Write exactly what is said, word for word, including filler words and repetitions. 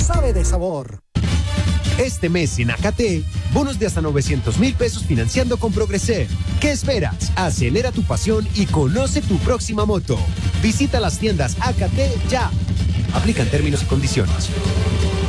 sabe de sabor. Este mes en Acate, bonos de hasta novecientos mil pesos financiando con Progreser. ¿Qué esperas? Acelera tu pasión y conoce tu próxima moto. Visita las tiendas Acate ya. Aplican términos y condiciones.